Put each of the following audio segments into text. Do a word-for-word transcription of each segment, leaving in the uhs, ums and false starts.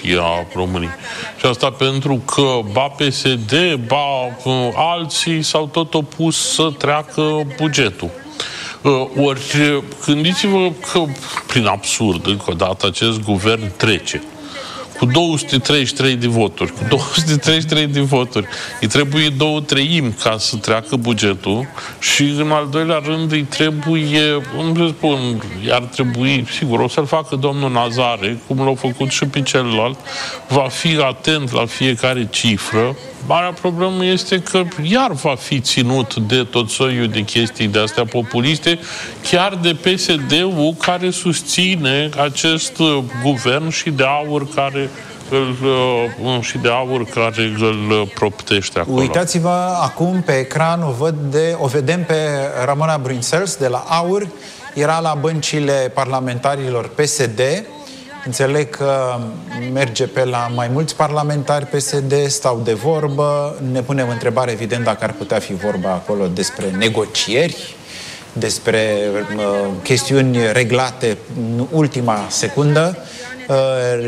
poliție a României. Și asta pentru că ba P S D, ba uh, alții s-au tot opus să treacă bugetul. Uh, ori gândiți-vă că, prin absurd, încă o dată, acest guvern trece cu două sute treizeci și trei de voturi. Cu două sute treizeci și trei de voturi. Îi trebuie două treimi ca să treacă bugetul și, în al doilea rând, îi trebuie, îmi spun, ar trebui, sigur, o să-l facă domnul Nazare, cum l-au făcut și pe celălalt, va fi atent la fiecare cifră. Marea problemă este că iar va fi ținut de tot soiul de chestii de astea populiste, chiar de P S D-ul care susține acest uh, guvern și de aur care îl, uh, și de aur care îl proptește acolo. Uitați-vă acum pe ecran, o, văd de, o vedem pe Ramona Brunsels de la AUR, era la băncile parlamentarilor P S D. Înțeleg că merge pe la mai mulți parlamentari P S D, stau de vorbă, ne punem întrebare, evident, dacă ar putea fi vorba acolo despre negocieri, despre uh, chestiuni reglate în ultima secundă. Uh,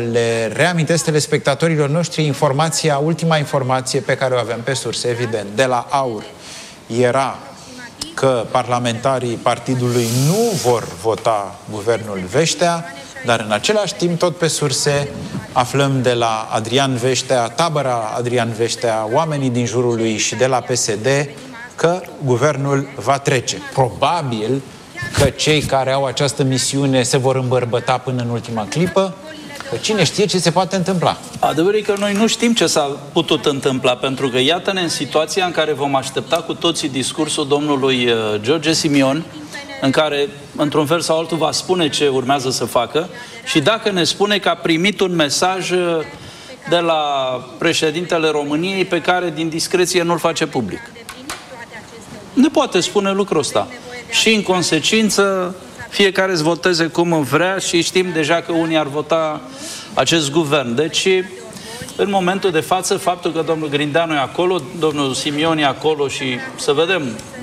le reamintesc telespectatorilor noștri informația, ultima informație pe care o avem pe surse, evident, de la AUR, era că parlamentarii partidului nu vor vota guvernul Veștea, dar în același timp, tot pe surse, aflăm de la Adrian Veștea, tabăra Adrian Veștea, oamenii din jurul lui și de la P S D, că guvernul va trece. Probabil că cei care au această misiune se vor îmbărbăta până în ultima clipă, că cine știe ce se poate întâmpla. Adevărul e că noi nu știm ce s-a putut întâmpla, pentru că iată-ne în situația în care vom aștepta cu toții discursul domnului George Simion, în care, într-un fel sau altul, va spune ce urmează să facă și dacă ne spune că a primit un mesaj de la președintele României pe care, din discreție, nu-l face public. Ne poate spune lucrul ăsta. Și, în consecință, fiecare îți voteze cum vrea și știm deja că unii ar vota acest guvern. Deci, în momentul de față, faptul că domnul Grindeanu e acolo, domnul Simion e acolo și să vedem.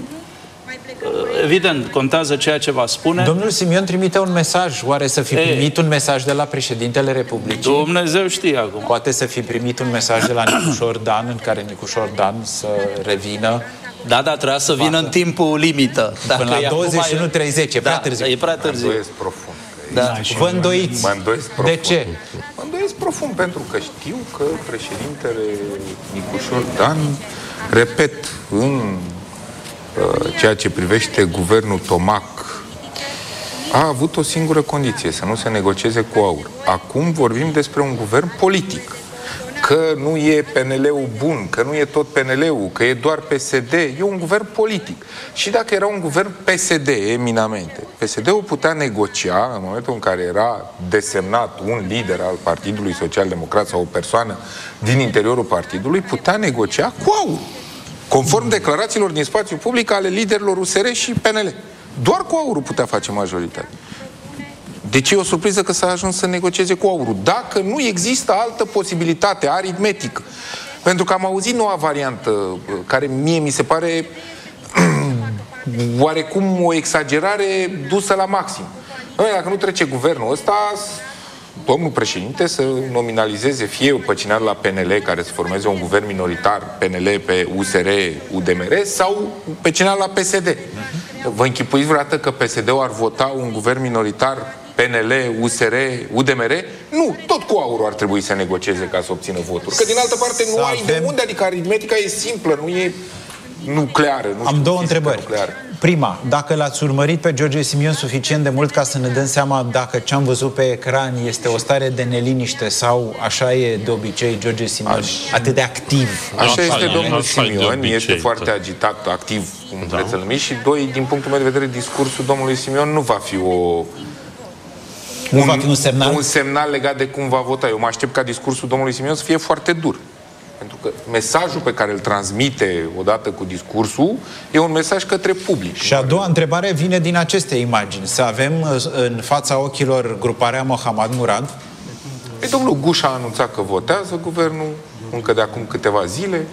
Evident, contează ceea ce va spune. Domnul Simion trimite un mesaj. Oare să fi primit Ei, un mesaj de la președintele Republicii? Dumnezeu știe acum. Poate să fi primit un mesaj de la Nicușor Dan, în care Nicușor Dan să revină. Da, da, trebuia să vină în timpul limită. Dacă până la douăzeci și unu treizeci, e prea da, târziu. E prea târziu. Mă îndoiesc profund. Da. Vă îndoiți. Mă îndoiesc profund. De ce? Mă îndoiesc profund pentru că știu că președintele Nicușor Dan, repet, în ceea ce privește guvernul Tomac, a avut o singură condiție, să nu se negocieze cu AUR. Acum vorbim despre un guvern politic. Că nu e P N L-ul bun, că nu e tot P N L-ul, că e doar P S D, e un guvern politic. Și dacă era un guvern P S D, eminamente, P S D-ul putea negocia, în momentul în care era desemnat un lider al Partidului Social-Democrat sau o persoană din interiorul partidului, putea negocia cu AUR. Conform declarațiilor din spațiu public ale liderilor U S R și P N L. Doar cu AUR putea face majoritate. Deci e o surpriză că s-a ajuns să negocieze cu AUR. Dacă nu există altă posibilitate aritmetică, pentru că am auzit noua variantă, care mie mi se pare oarecum o exagerare dusă la maxim. Noi, dacă nu trece guvernul ăsta, domnul președinte să nominalizeze fie o păcinat la P N L care să formeze un guvern minoritar, P N L pe U S R, U D M R, sau păcinat la P S D. Vă închipuiți vreodată că P S D-ul ar vota un guvern minoritar P N L, U S R, U D M R? Nu, tot cu AUR ar trebui să negocieze ca să obțină voturi. Că din altă parte nu ai de unde, adică aritmetica e simplă, nu e nucleară. Nu Am două întrebări. Nucleară. Prima, dacă l-ați urmărit pe George Simion suficient de mult ca să ne dăm seama dacă ce am văzut pe ecran este o stare de neliniște sau așa e de obicei George Simion, Aș... atât de activ? Așa, așa este domnul Simion, este foarte agitat, activ, cum da. vreți să-l numiți, și doi, din punctul meu de vedere, discursul domnului Simion nu va fi o... Nu un, va fi un semnal? Un semnal legat de cum va vota. Eu mă aștept ca discursul domnului Simion să fie foarte dur. Pentru că mesajul pe care îl transmite odată cu discursul e un mesaj către public. Și a doua întrebare vine din aceste imagini. Să avem în fața ochilor gruparea Mohamed Murad? Păi domnul Guș a anunțat că votează guvernul încă de acum câteva zile.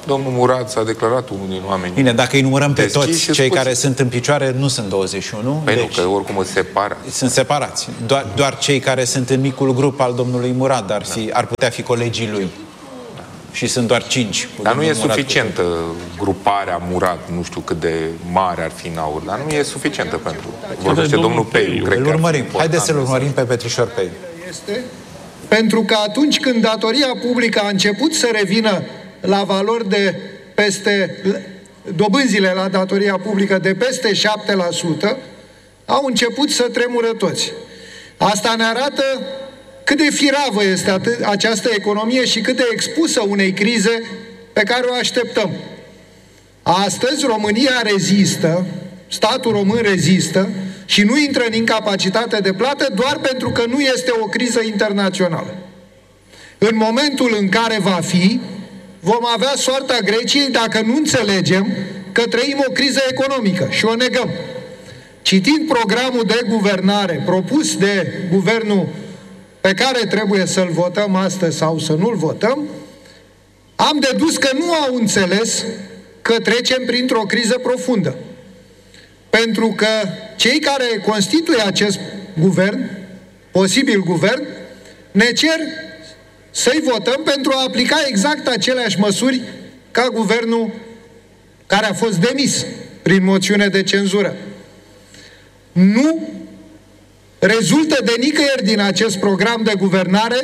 Domnul Murat s-a declarat unul din oameni. Bine, dacă îi numărăm pe toți, cei care sunt în picioare nu sunt douăzeci și unu. Păi deci nu, că oricum îți separă. Sunt separați. Doar, doar cei care sunt în micul grup al domnului Murat ar, fi, ar putea fi colegii lui. Da. Și sunt doar cinci. Dar nu e suficientă gruparea Murat, nu știu cât de mare ar fi în Aur, dar nu e suficientă pentru... Vorbește domnul Peiu. Îl urmărim. Haideți să-l urmărim pe Petrișor Peiu. Este pentru că atunci când datoria publică a început să revină la valori de peste, dobânzile la datoria publică de peste șapte la sută, au început să tremură toți. Asta ne arată cât de firavă este atât, această economie și cât de expusă unei crize pe care o așteptăm. Astăzi România rezistă, statul român rezistă și nu intră în incapacitate de plată doar pentru că nu este o criză internațională. În momentul în care va fi, vom avea soarta Greciei dacă nu înțelegem că trăim o criză economică și o negăm. Citind programul de guvernare propus de guvernul pe care trebuie să-l votăm astăzi sau să nu-l votăm, am dedus că nu au înțeles că trecem printr-o criză profundă. Pentru că cei care constituie acest guvern, posibil guvern, ne cer să-i votăm pentru a aplica exact aceleași măsuri ca guvernul care a fost demis prin moțiune de cenzură. Nu rezultă de nicăieri din acest program de guvernare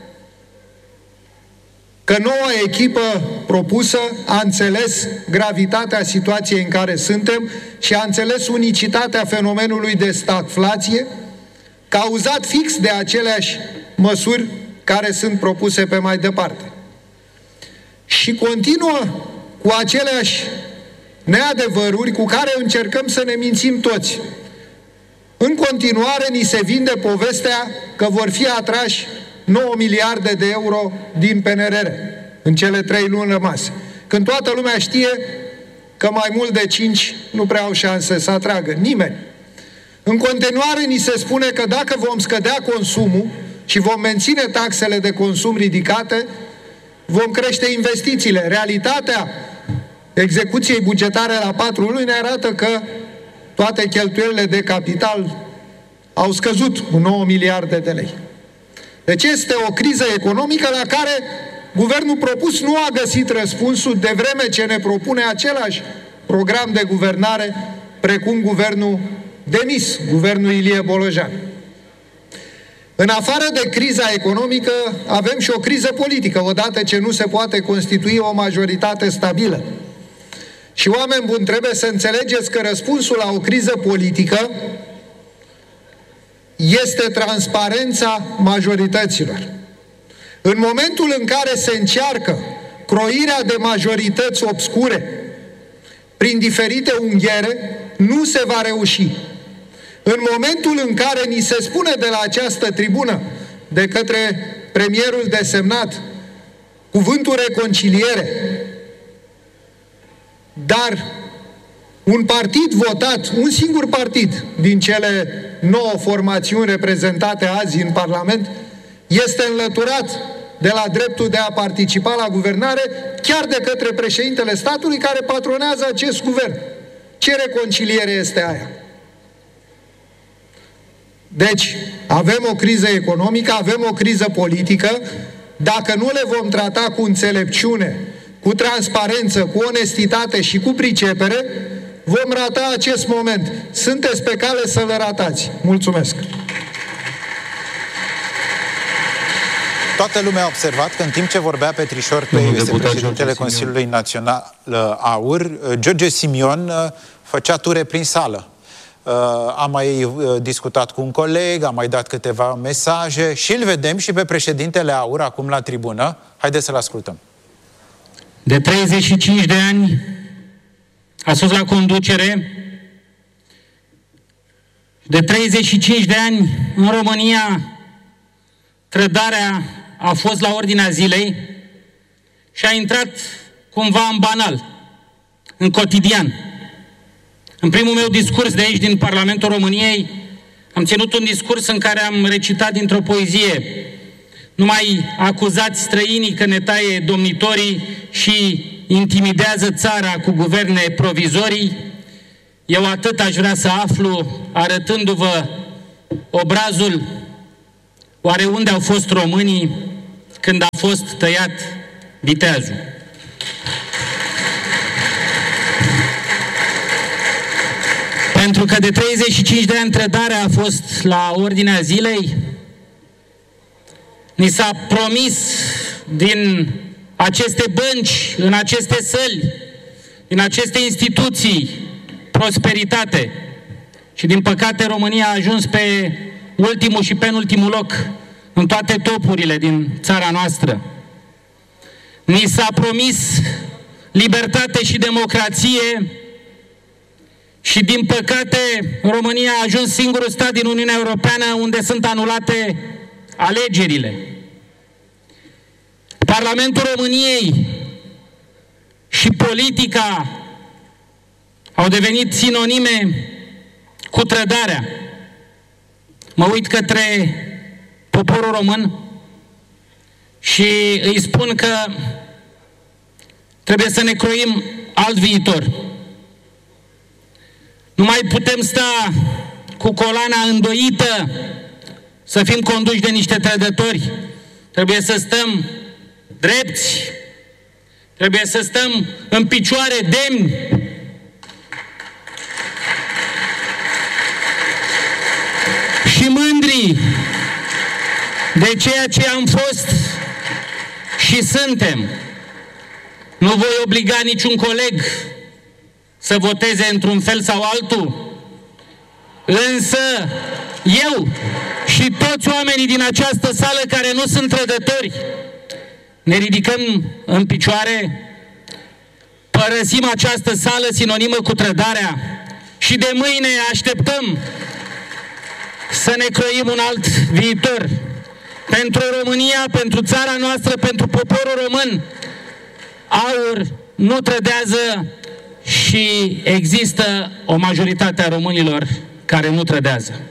că noua echipă propusă a înțeles gravitatea situației în care suntem și a înțeles unicitatea fenomenului de stagflație, cauzat fix de aceleași măsuri care sunt propuse pe mai departe. Și continuă cu aceleași neadevăruri cu care încercăm să ne mințim toți. În continuare ni se vinde povestea că vor fi atrași nouă miliarde de euro din P N R R în cele trei luni rămase. Când toată lumea știe că mai mult de cinci nu prea au șanse să atragă nimeni. În continuare ni se spune că dacă vom scădea consumul și vom menține taxele de consum ridicate, vom crește investițiile. Realitatea execuției bugetare la patru luni ne arată că toate cheltuielile de capital au scăzut cu nouă miliarde de lei. Deci este o criză economică la care guvernul propus nu a găsit răspunsul, de vreme ce ne propune același program de guvernare precum guvernul demis, guvernul Ilie Bolojan. În afară de criza economică, avem și o criză politică, odată ce nu se poate constitui o majoritate stabilă. Și oameni buni, trebuie să înțelegeți că răspunsul la o criză politică este transparența majorităților. În momentul în care se încearcă croirea de majorități obscure prin diferite unghiere, nu se va reuși. În momentul în care ni se spune de la această tribună, de către premierul desemnat, cuvântul reconciliere, dar un partid votat, un singur partid din cele nouă formațiuni reprezentate azi în Parlament, este înlăturat de la dreptul de a participa la guvernare, chiar de către președintele statului care patronează acest guvern. Ce reconciliere este aia? Deci, avem o criză economică, avem o criză politică. Dacă nu le vom trata cu înțelepciune, cu transparență, cu onestitate și cu pricepere, vom rata acest moment. Sunteți pe cale să-l ratați. Mulțumesc! Toată lumea a observat că în timp ce vorbea Petrișor Peiu, este președintele Consiliului Național Aur, George Simion făcea ture prin sală. Am mai discutat cu un coleg, am mai dat câteva mesaje și îl vedem și pe președintele Aur acum la tribună. Haideți să-l ascultăm. De treizeci și cinci de ani a sus la conducere. De treizeci și cinci de ani în România trădarea a fost la ordinea zilei și a intrat cumva în banal, în cotidian. În primul meu discurs de aici, din Parlamentul României, am ținut un discurs în care am recitat dintr-o poezie: nu mai acuzați străinii că ne taie domnitorii și intimidează țara cu guverne provizorii, eu atât aș vrea să aflu, arătându-vă obrazul, oare unde au fost românii când a fost tăiat viteazul? Pentru că de treizeci și cinci de ani trădarea a fost la ordinea zilei, ni s-a promis din aceste bănci, în aceste săli, din aceste instituții, prosperitate. Și din păcate România a ajuns pe ultimul și penultimul loc în toate topurile din țara noastră. Ni s-a promis libertate și democrație și din păcate România a ajuns singurul stat din Uniunea Europeană unde sunt anulate alegerile. Parlamentul României și politica au devenit sinonime cu trădarea. Mă uit către poporul român și îi spun că trebuie să ne croim alt viitor. Nu mai putem sta cu coloana îndoită să fim conduși de niște trădători. Trebuie să stăm drepți, trebuie să stăm în picioare demni. Și mândri de ceea ce am fost și suntem. Nu voi obliga niciun coleg să voteze într-un fel sau altul, însă eu și toți oamenii din această sală care nu sunt trădători ne ridicăm în picioare, părăsim această sală sinonimă cu trădarea și de mâine așteptăm să ne croim un alt viitor pentru România, pentru țara noastră, pentru poporul român. AUR nu trădează și există o majoritate a românilor care nu trădează.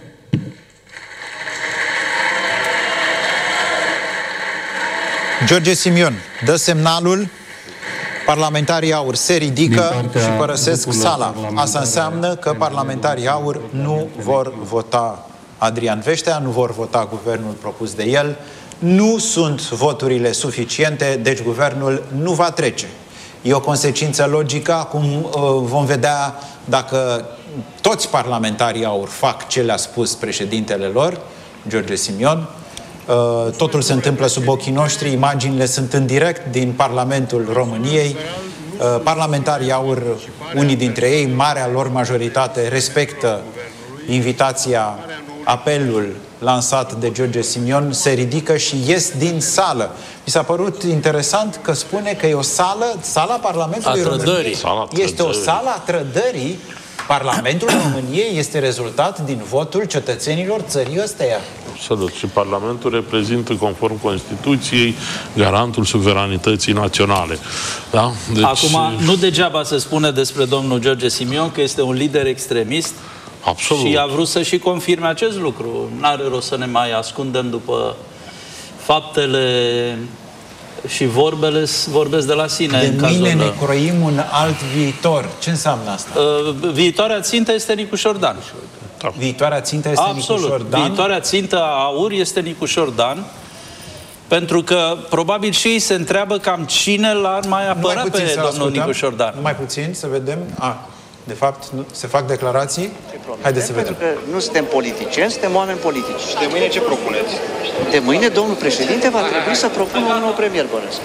George Simion dă semnalul, parlamentarii AUR se ridică și părăsesc sala. Asta înseamnă că parlamentarii AUR nu vor vota Adrian Veștea, nu vor vota guvernul propus de el, nu sunt voturile suficiente, deci guvernul nu va trece. E o consecință logică, acum uh, vom vedea dacă toți parlamentarii AUR fac ce le-a spus președintele lor, George Simion. Uh, totul se întâmplă sub ochii noștri, imaginile sunt în direct din Parlamentul României. Uh, parlamentarii AUR, unii dintre ei, marea lor majoritate, respectă invitația, apelul lansat de George Simion, se ridică și ies din sală. Mi s-a părut interesant că spune că e o sală, sala Parlamentului României este o sală a trădării. Parlamentul României este rezultat din votul cetățenilor țării ăsteia. Absolut. Și Parlamentul reprezintă, conform Constituției, garantul suveranității naționale. Da? Deci... Acum, nu degeaba se spune despre domnul George Simion că este un lider extremist. Absolut. Și a vrut să și confirme acest lucru. N-are rost să ne mai ascundem după faptele și vorbele vorbesc de la sine. De în mâine cazul... ne croim un alt viitor. Ce înseamnă asta? Uh, viitoarea țintă este Nicușor Dan. Da. Viitoarea țintă este Absolut. Nicușor Dan? Viitoarea țintă a AUR este Nicușor Dan, pentru că probabil și ei se întreabă cam cine l-ar mai apăra pe domnul ascultăm. Nicușor Dan. Numai puțin, să vedem. A, de fapt, nu, se fac declarații? Haideți să vedem. Pentru că nu suntem politicieni, suntem oameni politici. Și de mâine ce propuneți? De mâine, domnul președinte va trebui să propună un nou premier, bănesc.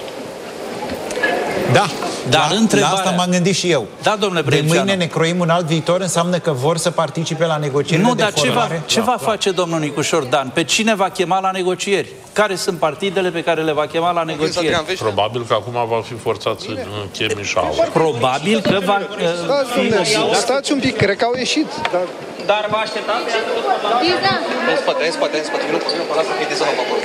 Da, dar la, întrebarea... la asta m-am gândit și eu. Da, domnule de Brânceanu. mâine ne croim un alt viitor, înseamnă că vor să participe la negocierile nu, de dar formare? ce va, ce va face domnul Nicușor Dan? Pe cine va chema la negocieri? Care sunt partidele pe care le va chema la negocieri? Probabil că acum va fi forțat să chemi și AUR. Probabil că va fi... Stați un pic, cred că au ieșit. Dar, dar vă așteptați? În spate, în spate, în spate. Vină cu vină, lasă că e dizonat acolo.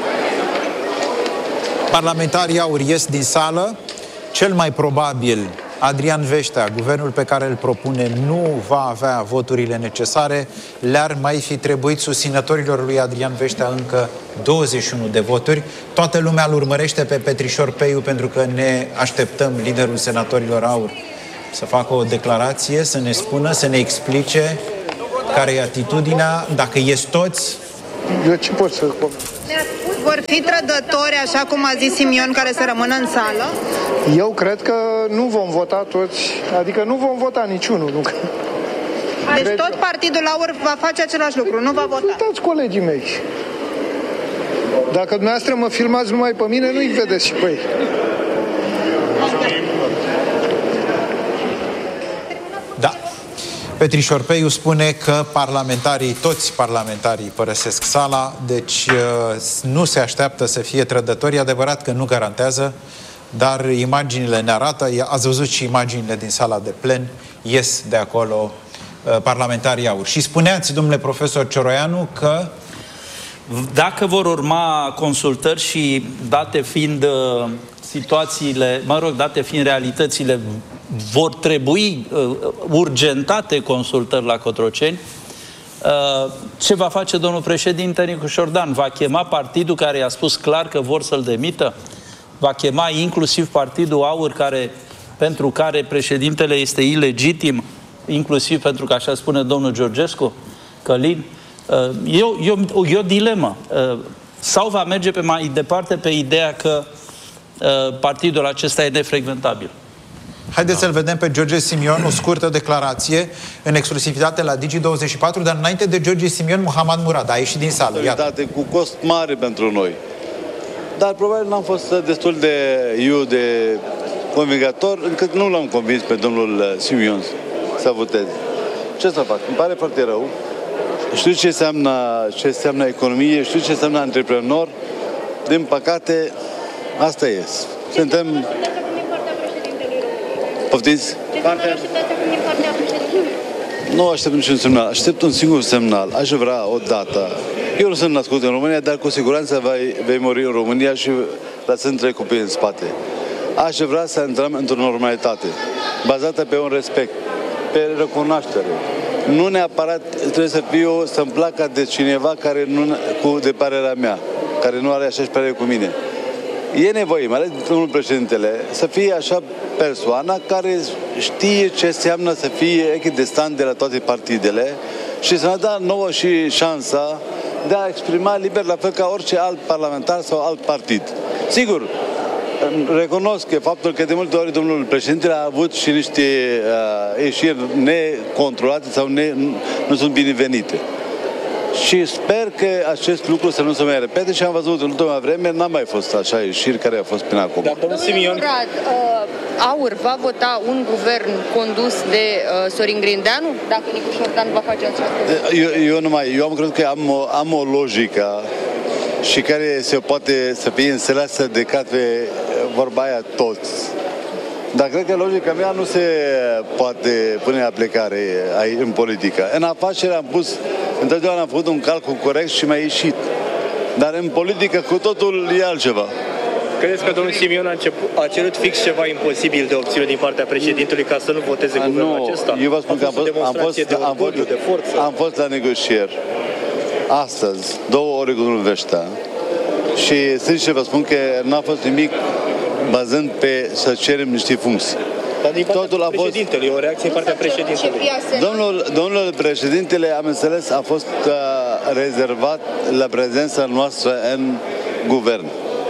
Parlamentarii AUR ies din sală. Cel mai probabil Adrian Veștea, guvernul pe care îl propune nu va avea voturile necesare, le-ar mai fi trebuit susținătorilor lui Adrian Veștea încă douăzeci și unu de voturi. Toată lumea îl urmărește pe Petrișor Peiu pentru că ne așteptăm liderul senatorilor AUR să facă o declarație, să ne spună, să ne explice care e atitudinea, dacă ies toți. Eu ce pot să... Vor fi trădători, așa cum a zis Simion, care să rămână în sală? Eu cred că nu vom vota toți, adică nu vom vota niciunul. Nu. Deci cred... tot partidul AUR va face același lucru, nu va vota? Uitați colegii mei. Dacă dumneavoastră mă filmați numai pe mine, nu-i vedeți și pe ei. Da. Petrișor Peiu spune că parlamentarii, toți parlamentarii părăsesc sala, deci nu se așteaptă să fie trădători. E adevărat că nu garantează, dar imaginile ne arată, ați văzut și imaginile din sala de plen, ies de acolo parlamentarii AUR. Și spuneați, domnule profesor Cioroianu, că dacă vor urma consultări și date fiind uh, situațiile, mă rog, date fiind realitățile, vor trebui uh, urgentate consultări la Cotroceni, uh, ce va face domnul președinte Nicușor Dan? Va chema partidul care i-a spus clar că vor să-l demită? Va chema inclusiv partidul AUR care, pentru care președintele este ilegitim, inclusiv pentru că așa spune domnul Georgescu, Călin? E o, e o, e o dilemă. Sau va merge pe mai departe pe ideea că partidul acesta e nefrecventabil? Haideți da. să-l vedem pe George Simion, o scurtă declarație în exclusivitate la Digi douăzeci și patru, dar înainte de George Simion, Muhammad Murad a ieșit din sală. Iată. Cu cost mare pentru noi. Dar probabil n-am fost destul de eu de convingător, încât nu l-am convins pe domnul Simion să voteze. Ce să fac? Îmi pare foarte rău. Știu ce înseamnă, ce înseamnă economie, știu ce înseamnă antreprenor. Din păcate, asta e. Suntem... Poftiți? Nu aștept niciun semnal. Aștept un singur semnal. Aș vrea o dată. Eu nu sunt născut în România, dar cu siguranță vei, vei muri în România și lăsând trei copii în spate. Aș vrea să intrăm într-o normalitate, bazată pe un respect, pe recunoaștere. Nu neapărat trebuie să fiu, să-mi placă de cineva care nu, cu, de parerea mea, care nu are aceeași părere cu mine. E nevoie, mai ales domnul președintele, să fie așa persoana care știe ce înseamnă să fie echidistant de la toate partidele și să ne dea nouă și șansa de a exprima liber la fel ca orice alt parlamentar sau alt partid. Sigur, recunosc că faptul că de multe ori domnul președinte a avut și niște uh, ieșiri necontrolate sau ne, nu sunt binevenite. Și sper că acest lucru să nu se mai repete și am văzut în ultima vreme, n-a mai fost așa ieșiri care a fost până acum. Dar domnul Simion... Uh, AUR va vota un guvern condus de uh, Sorin Grindeanu, dacă Nicușor Dan va face această... Eu, eu, numai, eu am crezut că am o, am o logică și care se poate să fie înțeleasă de către vorba aia toți. Dar cred că logica mea nu se poate pune în aplicare în politică. În afacere am pus, întotdeauna am făcut un calcul corect și mi-a ieșit. Dar în politică cu totul e altceva. Credeți că domnul Simion a, început, a cerut fix ceva imposibil de obținut din partea președintelui ca să nu voteze a, guvernul nu, acesta? Eu vă spun a că am fost, am, fost, de am, fost, de forță. am fost la negocieri astăzi, două ore cu domnul Veștea. Și sincer vă spun că n-a fost nimic bazând pe să cerem niște funcții. Dar din partea președintelui, o reacție din partea președintelui. Domnul, domnul președintele, am înțeles, a fost uh, rezervat la prezența noastră în guvern.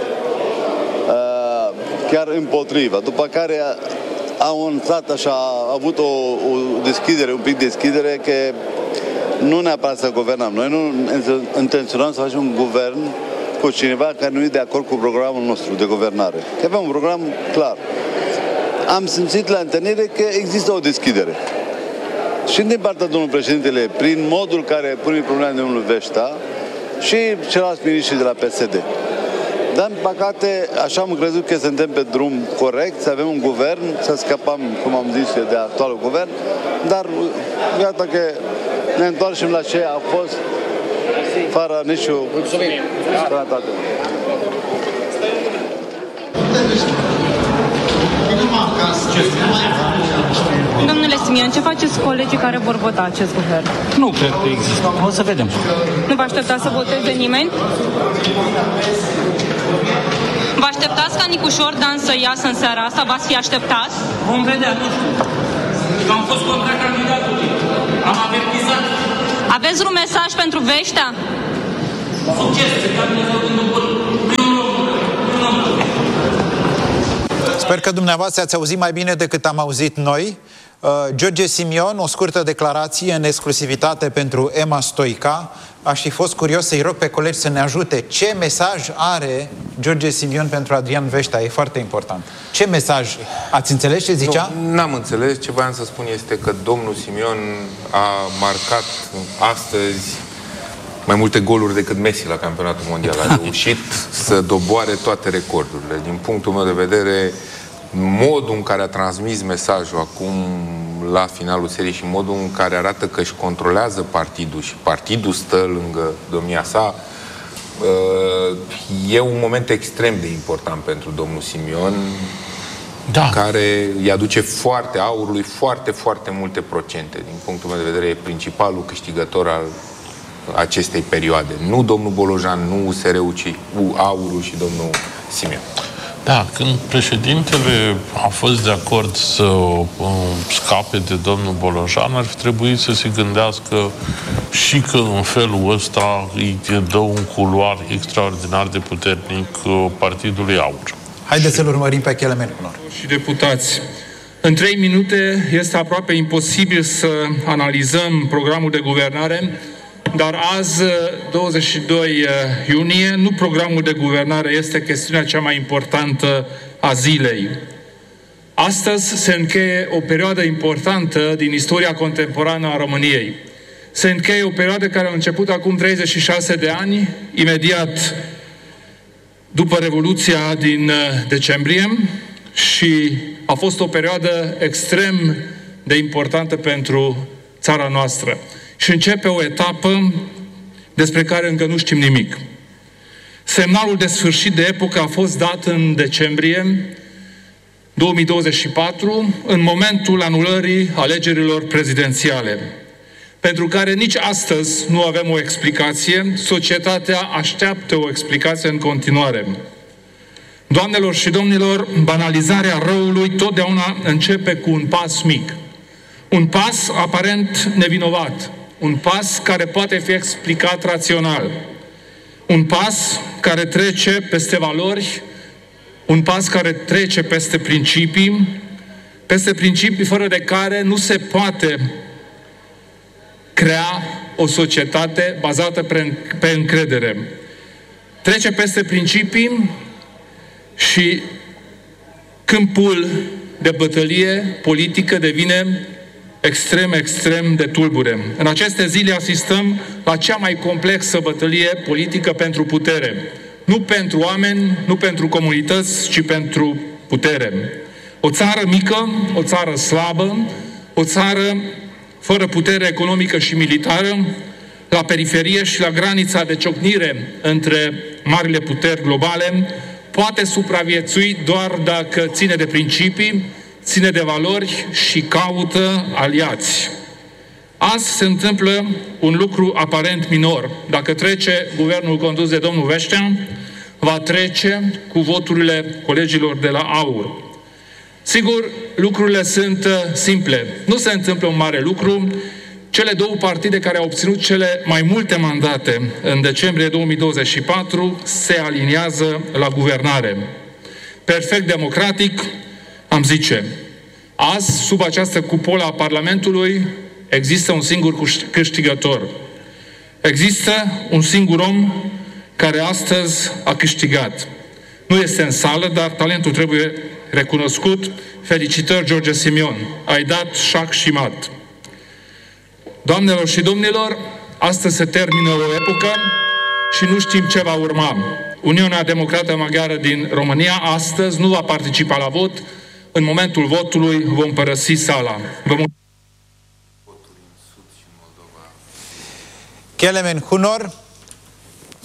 Uh, chiar împotriva. După care au intrat așa, a avut o, o deschidere, un pic deschidere, că nu neapărat să guvernăm. Noi nu intenționăm să facem un guvern cu cineva care nu e de acord cu programul nostru de guvernare. Că avem un program clar. Am simțit la întâlnire că există o deschidere. Și din partea domnului președintele, prin modul care pune problema de domnul Veștea și ceilalți miniștri de la P S D. Dar, în păcate, așa am crezut că suntem pe drum corect, să avem un guvern, să scăpăm, cum am zis, de actualul guvern, dar iată că ne întoarcem la ce a fost fără nicio sănătate. Domnule Simion, ce faceți colegii care vor vota acest guvern? Nu cred că există. O să vedem. Nu vă așteptați să voteze nimeni? Vă așteptați ca Nicușor Dan să iasă în seara asta? V-ați fi așteptați? Vom vedea, nu știu. Că am fost contra candidatului. Am avertizat. Aveți un mesaj pentru Veștea? Succes! Sper că dumneavoastră ați auzit mai bine decât am auzit noi. Uh, George Simion, o scurtă declarație în exclusivitate pentru Emma Stoica. Aș fi fost curios să-i rog pe colegi să ne ajute. Ce mesaj are George Simion pentru Adrian Veștea? E foarte important. Ce mesaj? Ați înțeles ce zicea? Nu, n-am înțeles. Ce voiam să spun este că domnul Simion a marcat astăzi mai multe goluri decât Messi la campionatul mondial. A reușit să doboare toate recordurile. Din punctul meu de vedere, modul în care a transmis mesajul acum la finalul serii și modul în care arată că își controlează partidul și partidul stă lângă domnia sa, e un moment extrem de important pentru domnul Simion, da, care îi aduce foarte aurului foarte, foarte multe procente. Din punctul meu de vedere, e principalul câștigător al acestei perioade. Nu domnul Bolojan, nu U S R-ul, ci aurul și domnul Simion. Da, când președintele a fost de acord să uh, scape de domnul Bolojan, ar fi trebuit să se gândească și că în felul ăsta îi dă un culoar extraordinar de puternic uh, Partidului Aur. Haideți să-l urmărim pe Kelemen Hunor. Și deputați, în trei minute este aproape imposibil să analizăm programul de guvernare, dar azi, douăzeci și doi iunie, nu programul de guvernare este chestiunea cea mai importantă a zilei. Astăzi se încheie o perioadă importantă din istoria contemporană a României. Se încheie o perioadă care a început acum treizeci și șase de ani, imediat după Revoluția din decembrie, și a fost o perioadă extrem de importantă pentru țara noastră. Și începe o etapă despre care încă nu știm nimic. Semnalul de sfârșit de epocă a fost dat în decembrie două mii douăzeci și patru, în momentul anulării alegerilor prezidențiale, pentru care nici astăzi nu avem o explicație. Societatea așteaptă o explicație în continuare. Doamnelor și domnilor, banalizarea răului totdeauna începe cu un pas mic. Un pas aparent nevinovat. Un pas care poate fi explicat rațional. Un pas care trece peste valori, un pas care trece peste principii, peste principii fără de care nu se poate crea o societate bazată pe încredere. Trece peste principii și câmpul de bătălie politică devine extrem, extrem de tulbure. În aceste zile asistăm la cea mai complexă bătălie politică pentru putere. Nu pentru oameni, nu pentru comunități, ci pentru putere. O țară mică, o țară slabă, o țară fără putere economică și militară, la periferie și la granița de ciocnire între marile puteri globale, poate supraviețui doar dacă ține de principii, ține de valori și caută aliați. Azi se întâmplă un lucru aparent minor. Dacă trece guvernul condus de domnul Veștea, va trece cu voturile colegilor de la AUR. Sigur, lucrurile sunt simple. Nu se întâmplă un mare lucru. Cele două partide care au obținut cele mai multe mandate în decembrie două mii douăzeci și patru se aliniază la guvernare. Perfect democratic, am zice. Azi, sub această cupolă a Parlamentului, există un singur câștigător. Există un singur om care astăzi a câștigat. Nu este în sală, dar talentul trebuie recunoscut. Felicitări, George Simion. Ai dat șac și mat. Doamnelor și domnilor, astăzi se termină o epocă și nu știm ce va urma. Uniunea Democrată Maghiară din România astăzi nu va participa la vot. În momentul votului vom părăsi sala. Vă mulțumesc. Kelemen Hunor,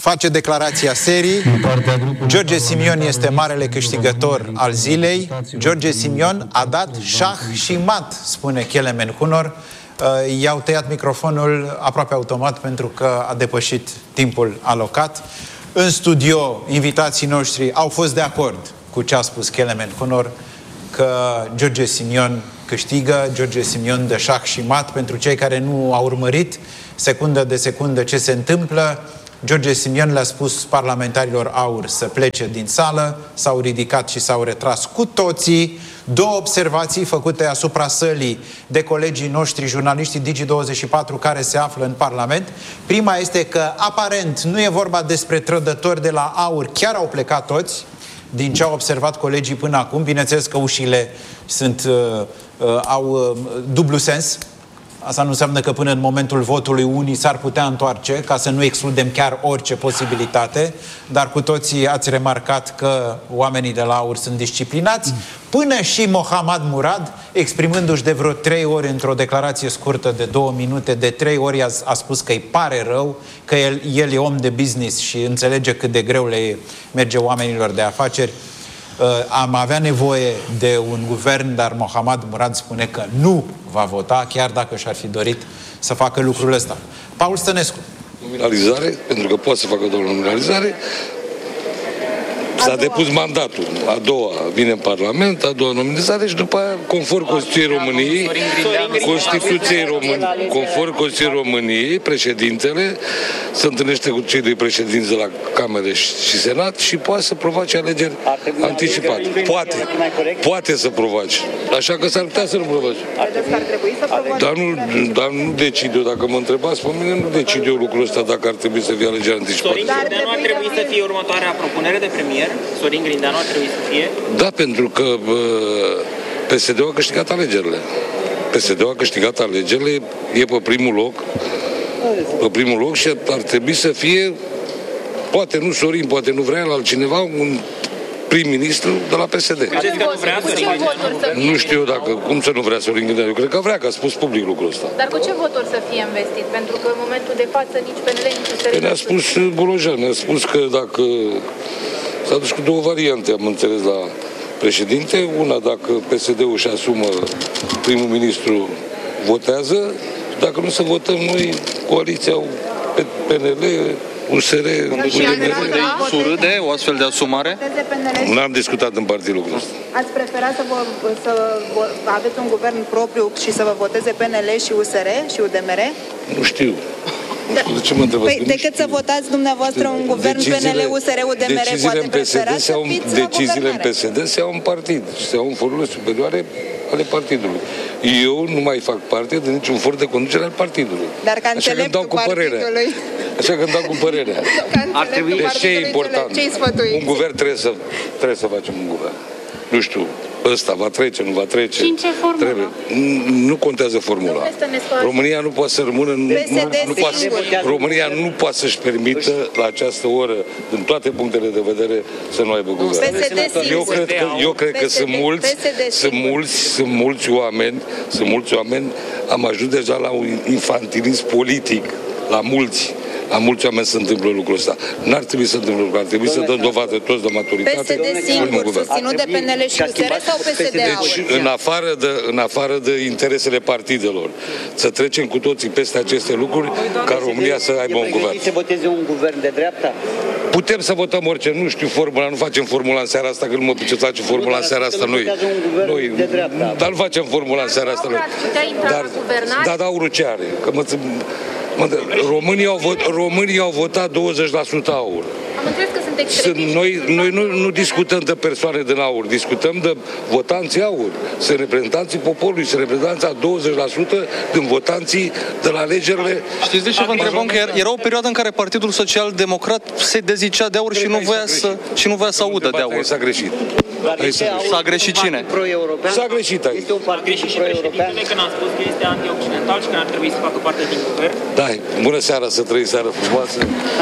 face declarația serii. George Simion este marele câștigător al zilei. George Simion a dat șah și mat, spune Kelemen Hunor. I-au tăiat microfonul aproape automat pentru că a depășit timpul alocat. În studio, invitații noștri au fost de acord cu ce a spus Kelemen Hunor, că George Simion câștigă, George Simion dă șah și mat. Pentru cei care nu au urmărit secundă de secundă ce se întâmplă, George Simion le-a spus parlamentarilor AUR să plece din sală, s-au ridicat și s-au retras cu toții. Două observații făcute asupra sălii de colegii noștri, jurnaliștii Digi douăzeci și patru, care se află în Parlament. Prima este că, aparent, nu e vorba despre trădători de la AUR, chiar au plecat toți, din ce au observat colegii până acum. Bineînțeles că ușile sunt, uh, uh, au uh, dublu sens. Asta nu înseamnă că până în momentul votului unii s-ar putea întoarce, ca să nu excludem chiar orice posibilitate, dar cu toții ați remarcat că oamenii de la AUR sunt disciplinați, până și Mohammad Murad, exprimându-și de vreo trei ori într-o declarație scurtă de două minute, de trei ori a, a spus că îi pare rău, că el, el e om de business și înțelege cât de greu le merge oamenilor de afaceri. Uh, am avea nevoie de un guvern, dar Mohammad Murad spune că nu va vota, chiar dacă și-ar fi dorit să facă lucrul ăsta. Paul Stănescu. Nominalizare, pentru că poate să facă doar nominalizare. S-a depus mandatul. A doua vine în Parlament, a doua nominalizare și după aia, conform Constituției României, Constituției României, conform Constituției României, președintele se întâlnește cu cei doi președinți de la Camere și Senat și poate să provoace alegeri anticipate. Poate. Poate să provoace. Așa că s-ar putea să nu provoace. Dar nu, dar nu decid eu. Dacă mă întrebați pe mine, nu decid eu lucrul ăsta dacă ar trebui să fie alegeri anticipate. Sorin Grindeanu ar trebui să fie următoarea propunere de premier? Sorin Grindeanu ar trebui să fie? Da, pentru că P S D-ul a câștigat alegerile. P S D-ul a câștigat alegerile, e pe primul loc, pe primul loc și ar trebui să fie, poate nu Sorin, poate nu vrea el altcineva, un prim-ministru de la P S D. Nu știu dacă, cum să nu vrea Sorin Grindeanu, eu cred că vrea, că a spus public lucrul ăsta. Dar cu ce voturi să fie investit? Pentru că în momentul de față nici P N L, nici U S R. Ne-a spus Bolojan, ne-a spus că dacă s-a dus cu două variante, am înțeles, la președinte. Una, dacă P S D-ul își asumă, primul ministru votează, dacă nu să votăm noi, coaliția P N L, U S R, surâde o astfel de asumare? N-am discutat în partid lucrul ăsta. Ați preferat să, vă, să vă, aveți un guvern propriu și să vă voteze P N L și U S R și U D M R? Nu știu. De ce mă întrebați? Păi, decât să votați dumneavoastră un guvern P N L, U S R, U D M R, poate preferați să fiți la Deciziile în P S D se iau în partid și se iau în forurile superioare ale partidului. Eu nu mai fac parte de niciun for de conducere al partidului. Dar ca înțeleptul partidului... Așa că îmi dau cu părerea. Ar trebui deci ce e important? Ce-i sfătuiți? Un guvern trebuie să, trebuie să facem un guvern. Nu știu, ăsta va trece, nu va trece. Și în ce formulă? Trebuie. Nu contează formula. România nu poate să rămână... Nu, nu, nu poate, România nu poate să-și permită la această oră, din toate punctele de vedere, să nu aibă guvern. Eu cred că, eu cred că sunt mulți, sunt mulți, sunt mulți oameni, sunt mulți oameni, am ajuns deja la un infantilism politic, la mulți. La mulți oameni se întâmplă lucrul ăsta. N-ar trebui să întâmple lucrul, ar trebui să dăm dovadă toți de maturitate. P S D singur, susținut de P N L și U S R sau P S D Deci, în afară, de, în afară de interesele partidelor, să trecem cu toții peste aceste lucruri, ca România să aibă un guvern. să voteze un guvern de dreapta? Putem să votăm orice, nu știu formula, nu facem formula în seara asta, că nu mă pice să facem formula în seara asta noi. Noi, dar nu facem formula în seara asta noi. Dar, dar aurul ce are? Că mă, mă, Românii, au vot, Românii au votat douăzeci la sută aur. Am înțeles că sunt extremiști. Noi, noi nu, nu discutăm de persoane din aur, discutăm de votanții aur. Sunt reprezentanții poporului, sunt reprezentanții a douăzeci la sută din votanții de la alegerile... Știți de ce vă întrebam? Că era o perioadă în care Partidul Social Democrat se dezicea de aur și nu voia să, și nu voia să audă de aur. S-a greșit. S-a greșit cine? S-a greșit aici. Este un partid și președintele când a spus că este anti-occidental și că n-ar trebui să facă parte din guvern. Da, bună seara, să trăiți seară frumoasă.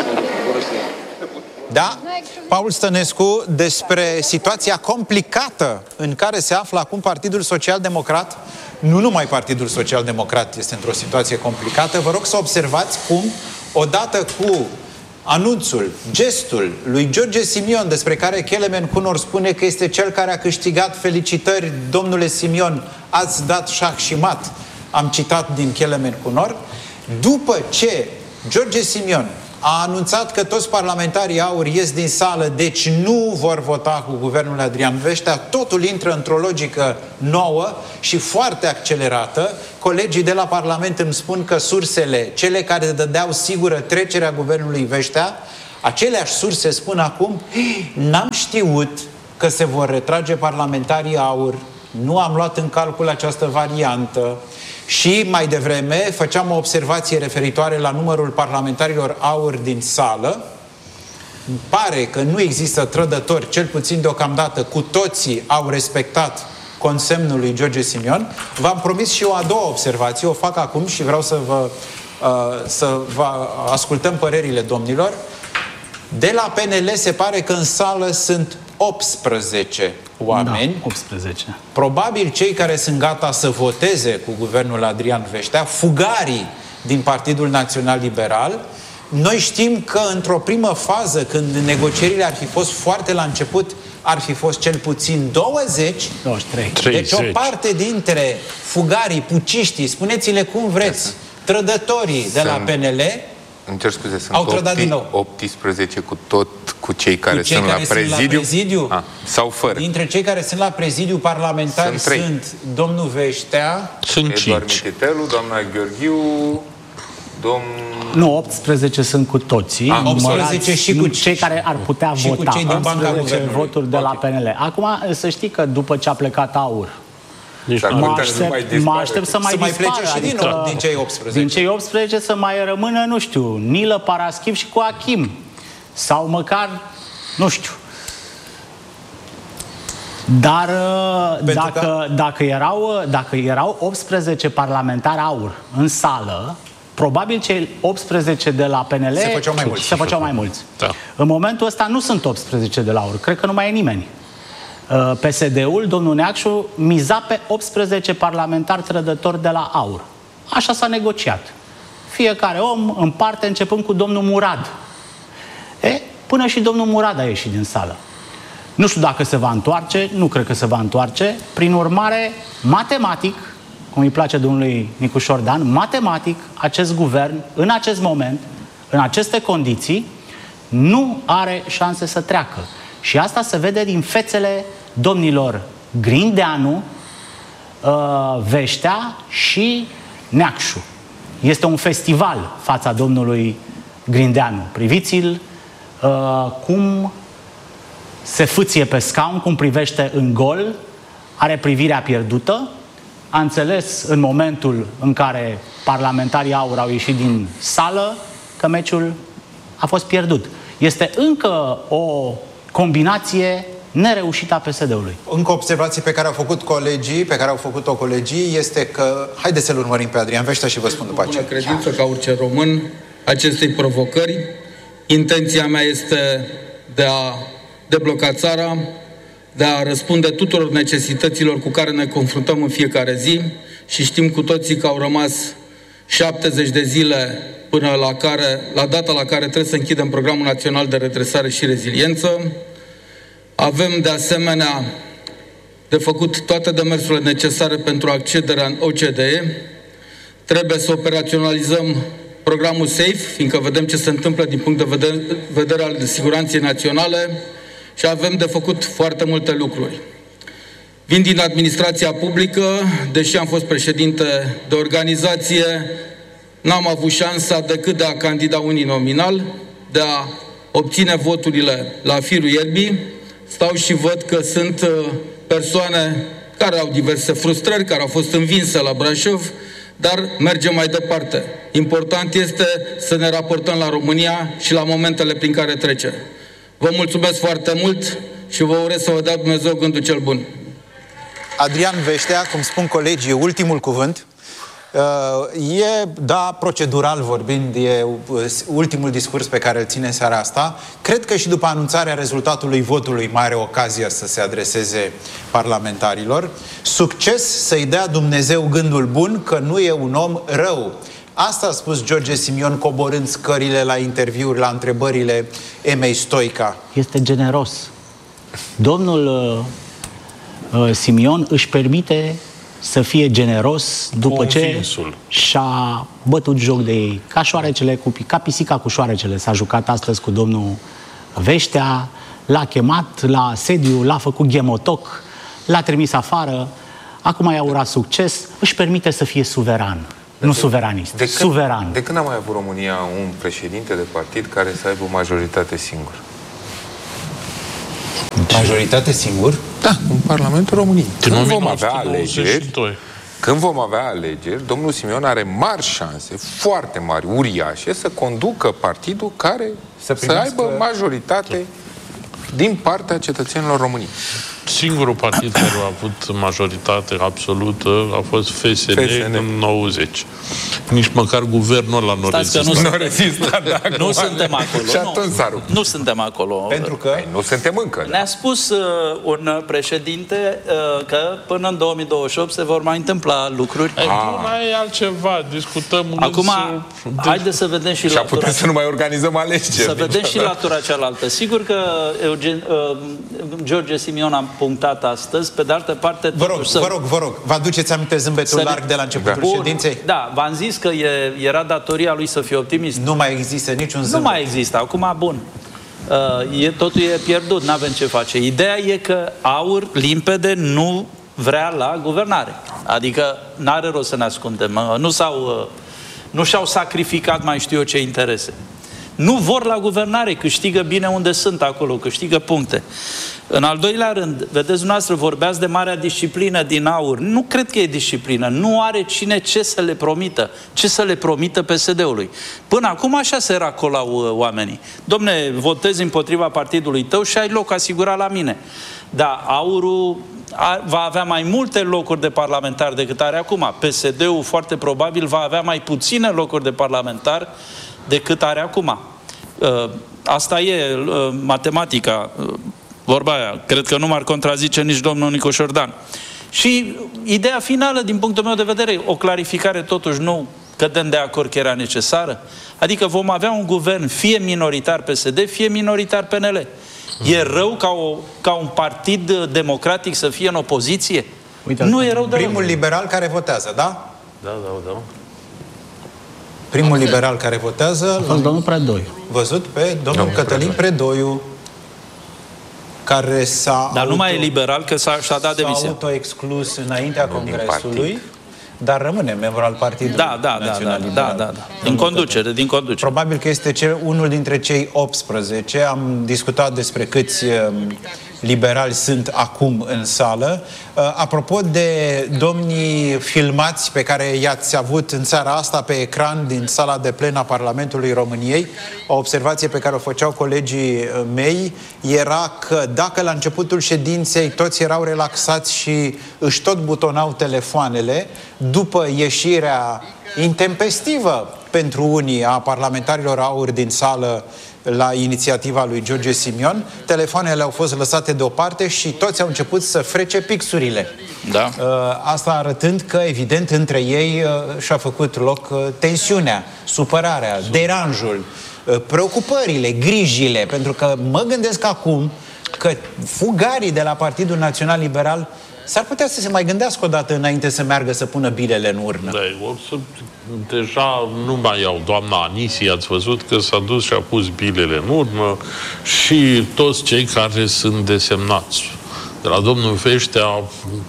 Da, Paul Stănescu, despre situația complicată în care se află acum Partidul Social Democrat. Nu numai Partidul Social Democrat este într-o situație complicată. Vă rog să observați cum, odată cu anunțul, gestul lui George Simion, despre care Kelemen Cunor spune că este cel care a câștigat. Felicitări, domnule Simion, ați dat șah și mat. Am citat din Kelemen Cunor. După ce George Simion a anunțat că toți parlamentarii AUR ies din sală, deci nu vor vota cu guvernul Adrian Veștea, totul intră într-o logică nouă și foarte accelerată. Colegii de la Parlament îmi spun că sursele, cele care dădeau sigură trecerea guvernului Veștea, aceleași surse spun acum: n-am știut că se vor retrage parlamentarii AUR, nu am luat în calcul această variantă. Și mai devreme făceam o observație referitoare la numărul parlamentarilor AUR din sală. Pare că nu există trădători, cel puțin deocamdată. Cu toții au respectat consemnul lui George Simion. V-am promis și o a doua observație, o fac acum și vreau să vă, uh, să vă ascultăm părerile domnilor. De la P N L se pare că în sală sunt optsprezece oameni. Da, optsprezece. Probabil cei care sunt gata să voteze cu guvernul Adrian Veștea, fugarii din Partidul Național Liberal. Noi știm că într-o primă fază, când negocierile ar fi fost foarte la început, ar fi fost cel puțin douăzeci. douăzeci și trei. Deci o parte dintre fugarii, puciștii, spuneți-le cum vreți, trădătorii de la P N L, îmi cer scuze, sunt au trădat din nou. optsprezece cu tot, cu cei care, cu cei sunt, care la prezidiu, sunt la prezidiu? A, sau fără. Dintre cei care sunt la prezidiu parlamentari sunt, sunt domnul Veștea, sunt Eduard Mititelu, doamna Gheorghiu, domn... Nu, optsprezece sunt cu toții. A, optsprezece și cu cei care ar putea și vota. Cu cei din Banca Guvernului. Voturi de la P N L. Acum, să știi că după ce a plecat AUR, deci mă aștept, mă aștept să mai, să mai dispară, plece și adică din, nou, din cei optsprezece. Din cei optsprezece să mai rămână, nu știu, Nilă, Paraschiv și cu Achim. Sau măcar, nu știu. Dar dacă, că... dacă, erau, dacă erau optsprezece parlamentari AUR în sală, probabil cei optsprezece de la P N L se făceau mai mulți. Se făceau mai mulți. Da. În momentul ăsta nu sunt optsprezece de la AUR. Cred că nu mai e nimeni. P S D-ul, domnul Neacșu, miza pe optsprezece parlamentari trădători de la AUR. Așa s-a negociat. Fiecare om în parte, începând cu domnul Murad. E, până și domnul Murad a ieșit din sală. Nu știu dacă se va întoarce, nu cred că se va întoarce. Prin urmare, matematic, cum îi place domnului Nicușor Dan, matematic, acest guvern, în acest moment, în aceste condiții, nu are șanse să treacă. Și asta se vede din fețele domnilor Grindeanu, Veștea și Neacșu. Este un festival fața domnului Grindeanu. Priviți-l cum se fâție pe scaun, cum privește în gol, are privirea pierdută. A înțeles în momentul în care parlamentarii AUR au ieșit din sală că meciul a fost pierdut. Este încă o combinație nereușită a P S D-ului. Încă o observație pe care au făcut colegii, pe care au făcut-o colegii, este că, haideți să-l urmărim pe Adrian Veștea și vă spun după aceea. Bună credință ca orice român acestei provocări. Intenția mea este de a debloca țara, de a răspunde tuturor necesităților cu care ne confruntăm în fiecare zi și știm cu toții că au rămas șaptezeci de zile până la, care, la data la care trebuie să închidem Programul Național de Redresare și Reziliență. Avem de asemenea de făcut toate demersurile necesare pentru accederea în O C D E. Trebuie să operaționalizăm programul SAFE, fiindcă vedem ce se întâmplă din punct de vedere, vedere al siguranței naționale și avem de făcut foarte multe lucruri. Vin din administrația publică, deși am fost președinte de organizație, n-am avut șansa decât de a candida uninominal, de a obține voturile la firul ierbii. Stau și văd că sunt persoane care au diverse frustrări, care au fost învinse la Brașov, dar mergem mai departe. Important este să ne raportăm la România și la momentele prin care trece. Vă mulțumesc foarte mult și vă urez să vă dea Dumnezeu gândul cel bun. Adrian Veștea, cum spun colegii, ultimul cuvânt. E, da, procedural vorbind, e ultimul discurs pe care îl ține seara asta. Cred că și după anunțarea rezultatului votului mai are ocazia să se adreseze parlamentarilor. Succes, să-i dea Dumnezeu gândul bun, că nu e un om rău. Asta a spus George Simion coborând scările la interviuri, la întrebările Emei Stoica. Este generos. Domnul uh, uh, Simion își permite să fie generos după Convinsul. ce și-a bătut joc de ei. Ca șoarecele cu, ca pisica cu șoarecele. S-a jucat astăzi cu domnul Veștea, l-a chemat la sediu, l-a făcut ghemotoc, l-a trimis afară, acum i-a urat succes, își permite să fie suveran. De nu suveranist, de când, suveran. De când a mai avut România un președinte de partid care să aibă o majoritate singur? Majoritate singur? Da, în Parlamentul României. Când vom avea nouăsprezece alegeri, când vom avea alegeri, domnul Simion are mari șanse, foarte mari, uriașe, să conducă partidul care să, să aibă majoritate din partea cetățenilor României. Singurul partid care a avut majoritate absolută a fost F S N, F S N. În nouăzeci. Nici măcar guvernul ăla nu rezistă. Nu, nu rezistă, da, nu suntem acolo. Și atunci s-a rupt. Nu suntem acolo. Pentru că Ei, nu suntem încă. Ne-a spus uh, un președinte uh, că până în două mii douăzeci și opt se vor mai întâmpla lucruri. Ei, nu mai e altceva. Discutăm acum, însă, haideți să vedem și, și latura. putem să nu mai organizăm alegeri. Să vedem și latura cealaltă. Sigur că Eugen, uh, George Simion a punctat astăzi, pe de altă parte... Vă rog, să... vă rog, vă rog, vă aduceți aminte zâmbetul să... larg de la începutul da. ședinței? Da, v-am zis că e, era datoria lui să fie optimist. Nu mai există niciun zâmbet. Nu mai există, acum bun. Uh, e, totul e pierdut, n-avem ce face. Ideea e că AUR limpede nu vrea la guvernare. Adică n-are rost să ne ascundem. Nu s-au, nu și-au sacrificat mai știu eu ce interese. Nu vor la guvernare, câștigă bine unde sunt acolo, câștigă puncte. În al doilea rând, vedeți dumneavoastră, vorbeați de marea disciplină din AUR. Nu cred că e disciplină. Nu are cine ce să le promită. Ce să le promită P S D-ului. Până acum așa se racolau oamenii. Domne, votezi împotriva partidului tău și ai loc asigurat la mine. Dar AUR-ul va avea mai multe locuri de parlamentar decât are acum. P S D-ul foarte probabil va avea mai puține locuri de parlamentar decât are acum. Asta e matematica, vorba aia. Cred că nu m-ar contrazice nici domnul Nicu Șordan. Și ideea finală, din punctul meu de vedere, o clarificare totuși nu cădem de acord că era necesară. Adică vom avea un guvern fie minoritar P S D, fie minoritar P N L. E rău ca, o, ca un partid democratic să fie în opoziție? Uite, nu e rău de primul rău. liberal care votează, da? Da, da, da. Primul liberal care votează... A fost domnul Predoiu. Văzut pe domnul Domnul Cătălin Predoiu, care s-a... Dar nu mai e liberal, că s-a, și-a dat demisia. S-a autoexclus înaintea nu Congresului, dar rămâne membru al Partidului da, da, Național da, Liberal. da, da, da. Din conducere, din conducere. Probabil că este cel, unul dintre cei optsprezece. Am discutat despre câți liberali sunt acum în sală. Apropo de domnii filmați pe care i-ați avut în seara asta pe ecran din sala de plen a Parlamentului României, o observație pe care o făceau colegii mei era că dacă la începutul ședinței toți erau relaxați și își tot butonau telefoanele, după ieșirea intempestivă pentru unii a parlamentarilor AUR din sală la inițiativa lui George Simion, telefoanele au fost lăsate deoparte și toți au început să frece pixurile. Da. Asta arătând că, evident, între ei și-a făcut loc tensiunea, supărarea, deranjul, preocupările, grijile, pentru că mă gândesc acum că fugarii de la Partidul Național Liberal s-ar putea să se mai gândească o dată înainte să meargă să pună bilele în urnă. Da, o să, deja nu mai iau. Doamna Anisi, ați văzut că s-a dus și a pus bilele în urnă și toți cei care sunt desemnați. De la domnul Veștea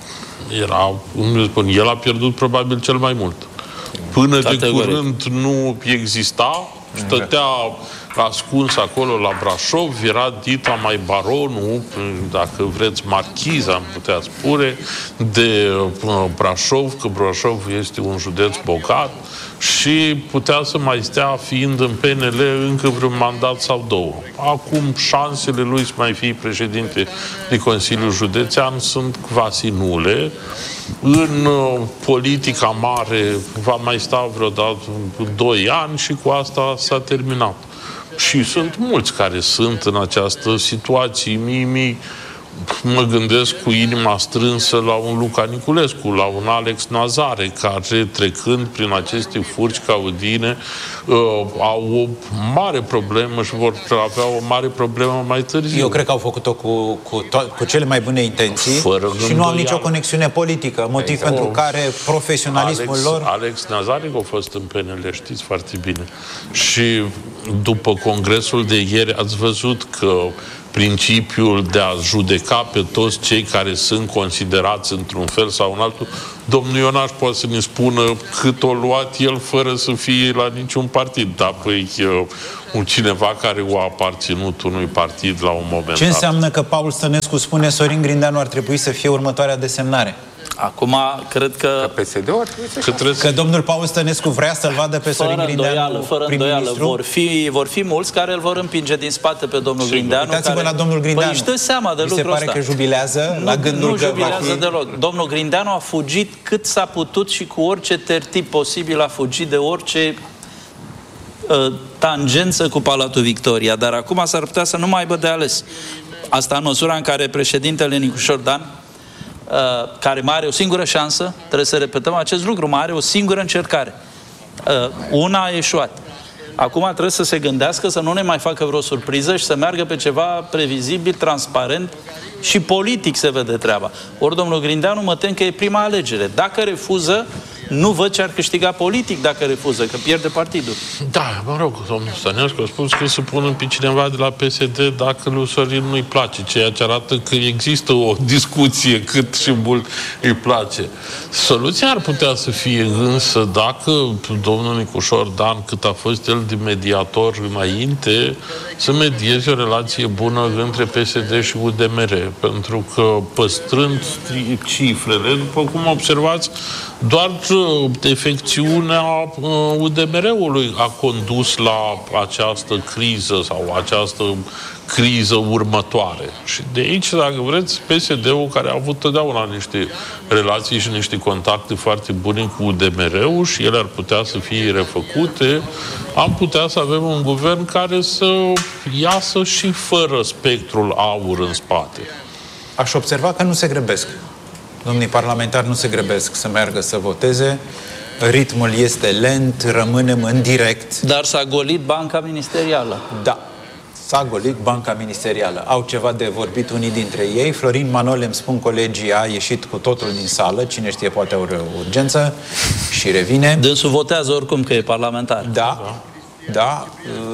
era, cum spun, el a pierdut probabil cel mai mult. Până de curând nu exista, stătea ascuns acolo la Brașov, era dita mai baronul, dacă vreți marchiza, am putea spune, de Brașov, că Brașov este un județ bogat și putea să mai stea fiind în P N L încă vreun mandat sau două. Acum șansele lui să mai fie președinte de Consiliul Județean sunt quasi nule. În politica mare va mai sta vreodată doi ani și cu asta s-a terminat. Și sunt mulți care sunt în această situație. Mie mi mă gândesc cu inima strânsă la un Luca Niculescu, la un Alex Nazare, care, trecând prin aceste furci caudine, uh, au o mare problemă și vor avea o mare problemă mai târziu. Eu cred că au făcut-o cu, cu, cu cele mai bune intenții și nu au nicio conexiune politică, motiv exact. pentru care profesionalismul Alex, lor... Alex Nazare a fost în P N L, știți foarte bine. Și după congresul de ieri ați văzut că principiul de a judeca pe toți cei care sunt considerați într-un fel sau în altul, domnul Ionaș poate să ne spună cât o luat el fără să fie la niciun partid. Da, păi un cineva care o a aparținut unui partid la un moment Ce dat. înseamnă că Paul Stănescu spune Sorin Grindeanu ar trebui să fie următoarea desemnare? Acum, cred că... Că P S D-ul ar trebui să... Că, trebuie... că domnul Paul Stănescu vrea să-l vadă pe Sorin fără Grindeanu îndoială, fără îndoială. Vor fi, vor fi mulți care îl vor împinge din spate pe domnul Sigur. Grindeanu. Uitați-vă care... la domnul Grindeanu. Păi își dă seama de Mi lucrul ăsta. se pare că jubilează nu, la gândul nu că jubilează va fi... deloc. Domnul Grindeanu a fugit cât s-a putut și cu orice tertip posibil a fugit de orice uh, tangență cu Palatul Victoria. Dar acum s-ar putea să nu mai aibă de ales. Asta în măsura în care președintele Nicușor Dan, Uh, care mai are o singură șansă, trebuie să repetăm acest lucru, mai are o singură încercare. Uh, una a eșuat. Acum trebuie să se gândească să nu ne mai facă vreo surpriză și să meargă pe ceva previzibil, transparent și politic se vede treaba. Ori domnul Grindeanu mă tem că e prima alegere. Dacă refuză, nu văd ce ar câștiga politic dacă refuză, că pierde partidul. Da, mă rog, domnul Stănescu a spus că se pună pe cineva de la P S D dacă lui Sorin nu-i place, ceea ce arată că există o discuție cât și mult îi place. Soluția ar putea să fie însă dacă domnul Nicușor Dan, cât a fost el de mediator înainte, să medieze o relație bună între P S D și U D M R, pentru că păstrând cifrele, după cum observați, doar defecțiunea U D M R-ului a condus la această criză sau această criză următoare. Și de aici, dacă vreți, P S D-ul, care a avut totdeauna niște relații și niște contacte foarte bune cu U D M R-ul și ele ar putea să fie refăcute, am putea să avem un guvern care să iasă și fără spectrul aur în spate. Aș observa că nu se grăbesc. Domnii parlamentari nu se grăbesc să meargă să voteze. Ritmul este lent, rămânem în direct. Dar s-a golit banca ministerială. Da, s-a golit banca ministerială. Au ceva de vorbit unii dintre ei. Florin Manole, îmi spun colegii, a ieșit cu totul din sală. Cine știe, poate are o urgență și revine. Dânsul votează oricum că e parlamentar. Da. Da,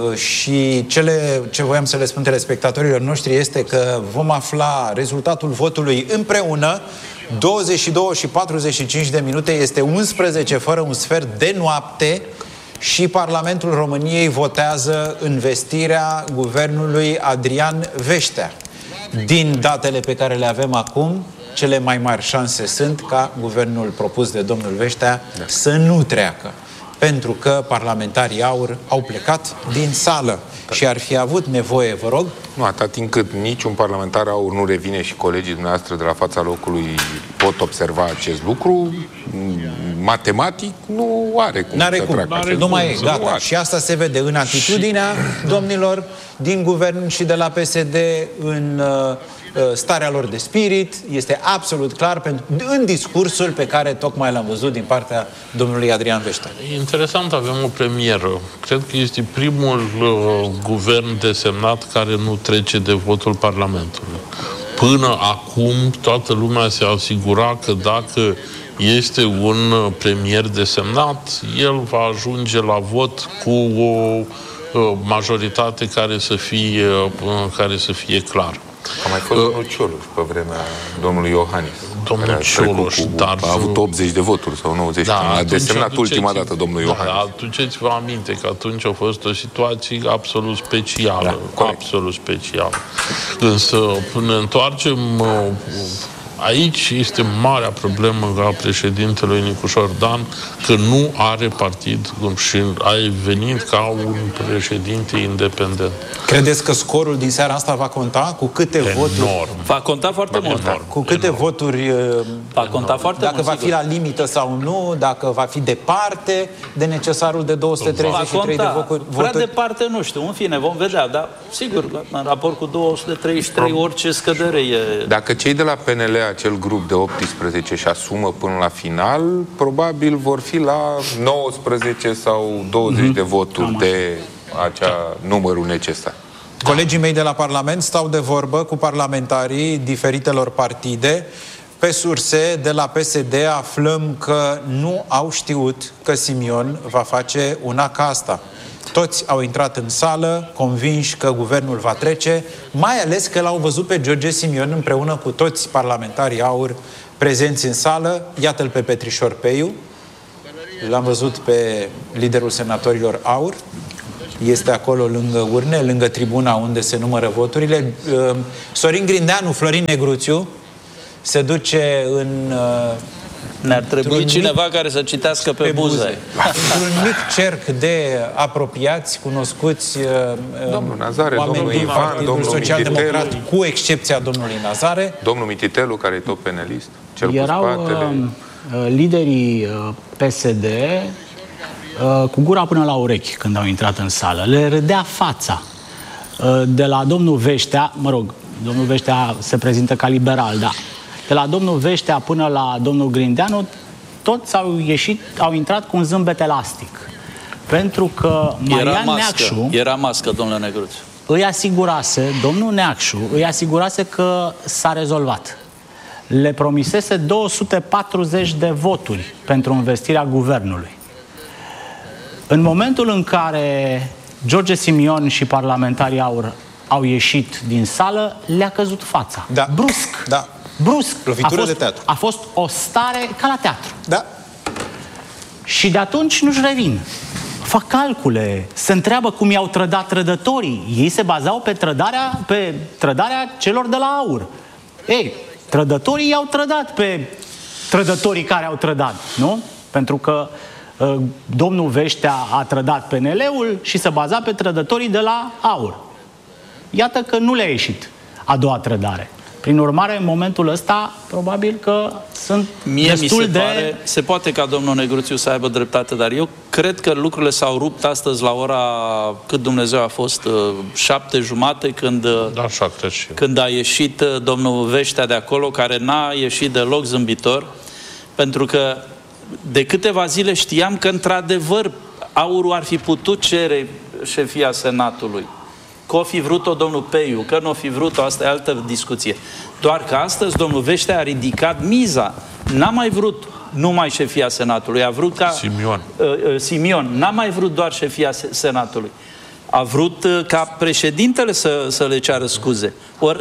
și cele ce voiam să le spun telespectatorilor noștri este că vom afla rezultatul votului împreună. douăzeci și două și patruzeci și cinci de minute, este unsprezece fără un sfert de noapte și Parlamentul României votează învestirea guvernului Adrian Veștea. Din datele pe care le avem acum, cele mai mari șanse sunt ca guvernul propus de domnul Veștea da. să nu treacă. Pentru că parlamentarii aur au plecat din sală da. și ar fi avut nevoie, vă rog? Nu, atât timp cât niciun parlamentar aur nu revine și colegii dumneavoastră de la fața locului pot observa acest lucru, matematic nu are cum N-are să cum, treacă. N-are nu mai e, gata. Și asta se vede în atitudinea și... domnilor din guvern și de la P S D, în uh, starea lor de spirit, este absolut clar pentru, în discursul pe care tocmai l-am văzut din partea domnului Adrian Veștea. E interesant, avem o premieră. Cred că este primul uh, guvern desemnat care nu trece de votul Parlamentului. Până acum, toată lumea se asigura că dacă este un premier desemnat, el va ajunge la vot cu o uh, majoritate care să fie, uh, care să fie clară. A mai fost uh, domnul Cioloș pe vremea domnului Iohannis. Domnul Cioloș, cu, dar... A avut optzeci de voturi sau nouăzeci. Da, a desemnat ultima dată domnul Iohannis. Da, aduceți-vă aminte că atunci a fost o situație absolut specială. Da, absolut specială. Însă ne întoarcem Aici este marea problemă a președintelui Nicușor Dan, că nu are partid și a venit ca un președinte independent. Credeți că scorul din seara asta va conta? Cu câte Enorm. voturi? Va conta foarte mult. Enorm. Cu câte Enorm. voturi? Va conta foarte dacă mult, va sigur. fi la limită sau nu, dacă va fi departe de necesarul de două sute treizeci și trei de voturi. Prea departe, nu știu, în fine, vom vedea, dar sigur, în raport cu două sute treizeci și trei, orice scădere e... Dacă cei de la P N L, acel grup de optsprezece, și asumă până la final, probabil vor fi la nouăsprezece sau douăzeci mm-hmm. de voturi de acea numărul necesar. Colegii mei de la Parlament stau de vorbă cu parlamentarii diferitelor partide. Pe surse de la P S D aflăm că nu au știut că Simion va face una ca asta. Toți au intrat în sală, convinși că guvernul va trece, mai ales că l-au văzut pe George Simion împreună cu toți parlamentarii AUR prezenți în sală. Iată-l pe Petrișor Peiu, l-am văzut pe liderul senatorilor AUR, este acolo lângă urne, lângă tribuna unde se numără voturile. Sorin Grindeanu, Florin Negruțiu, se duce în... Ne-ar trebui cineva mic, care să citească pe, pe buze. buze. Într-un mic cerc de apropiați, cunoscuți, domnul Nazare, domnul Ivan, domnul social-democrat, Mititelu, cu excepția domnului Nazare. Domnul Mititelu, care e tot penelist, cel Erau cu spatele. Uh, liderii uh, P S D uh, cu gura până la urechi când au intrat în sală. Le râdea fața. Uh, de la domnul Veștea, mă rog, domnul Veștea se prezintă ca liberal, da. De la domnul Veștea până la domnul Grindeanu, toți au ieșit, au intrat cu un zâmbet elastic. Pentru că Marian era mască, Neacșu... Era mască, domnule Negruț. Îi asigurase, domnul Neacșu, îi asigurase că s-a rezolvat. Le promisese două sute patruzeci de voturi pentru investirea guvernului. În momentul în care George Simion și parlamentarii AUR au ieșit din sală, le-a căzut fața. Da. Brusc. Da. Brusc. Lovitură a fost, de teatru. A fost o stare ca la teatru. Da. Și de atunci nu-și revin. Fac calcule, se întreabă cum i-au trădat trădătorii. Ei se bazau pe trădarea, pe trădarea celor de la AUR. Ei, trădătorii i-au trădat pe trădătorii care au trădat, nu? Pentru că uh, domnul Veștea a trădat P N L-ul și se baza pe trădătorii de la AUR. Iată că nu le-a ieșit a doua trădare. Prin urmare, în momentul ăsta, probabil că sunt Mie destul mi se de... pare, se poate ca domnul Negruțiu să aibă dreptate, dar eu cred că lucrurile s-au rupt astăzi la ora, cât Dumnezeu a fost, șapte jumate, când, da, șapte și când a ieșit domnul Veștea de acolo, care n-a ieșit deloc zâmbitor, pentru că de câteva zile știam că, într-adevăr, AUR-ul ar fi putut cere șefia Senatului. Că o fi vrut-o domnul Peiu, că nu o fi vrut-o, asta e altă discuție. Doar că astăzi domnul Veștea a ridicat miza. N-a mai vrut numai șefia Senatului, a vrut ca... Simion. Uh, uh, Simion. N-a mai vrut doar șefia Senatului. A vrut uh, ca președintele să, să le ceară scuze. Ori,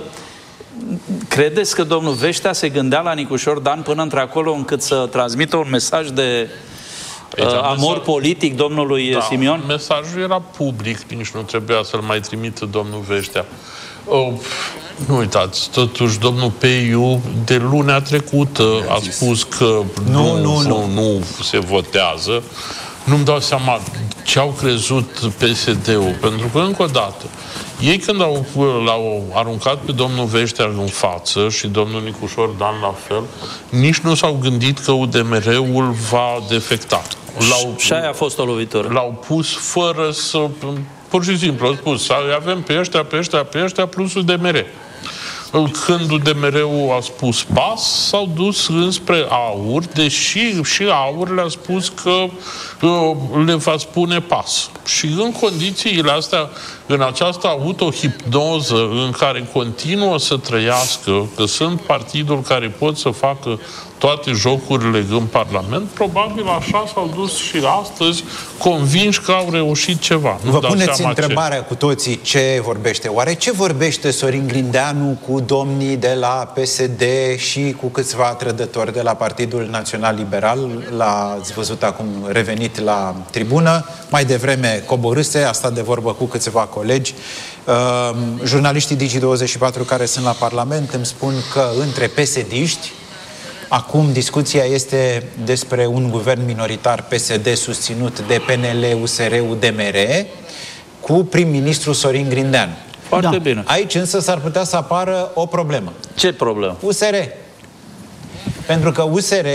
credeți că domnul Veștea se gândea la Nicușor Dan până într-acolo încât să transmită un mesaj de... Aici, uh, amor mesaj... politic domnului da, Simion? Mesajul era public, nici nu trebuia să-l mai trimită domnul Veștea. Oh, nu uitați, totuși domnul Peiu de lunea trecută a spus că nu, nu, nu, nu, nu se votează. Nu-mi dau seama ce au crezut P S D-ul, pentru că, încă o dată, ei când au, l-au aruncat pe domnul Veștea în față și domnul Nicușor Dan la fel, nici nu s-au gândit că U D M R-ul va defecta. L-au, și aia a fost o lovitură. L-au pus fără să... Pur și simplu au spus, avem pe ăștia, pe ăștia, pe ăștia, plus U D M R. Când U D M R-ul a spus pas, s-au dus înspre AUR, deși și AUR le-a spus că uh, le va spune pas. Și în condițiile astea, în această autohipnoză în care continuă să trăiască, că sunt partidul care pot să facă toate jocurile în Parlament, probabil așa s-au dus și astăzi, convinși că au reușit ceva. Nu Vă dau puneți seama întrebarea ce. cu toții ce vorbește. Oare ce vorbește Sorin Grindeanu cu domnii de la P S D și cu câțiva trădători de la Partidul Național Liberal? L-ați văzut acum revenit la tribună. Mai devreme coborâse, a stat de vorbă cu câțiva colegi. Uh, jurnaliștii Digi douăzeci și patru care sunt la Parlament îmi spun că între P S D-iști acum discuția este despre un guvern minoritar P S D susținut de P N L, U S R, U D M R cu prim-ministru Sorin Grindeanu. Foarte da. bine. Aici însă s-ar putea să apară o problemă. Ce problemă? U S R. Pentru că U S R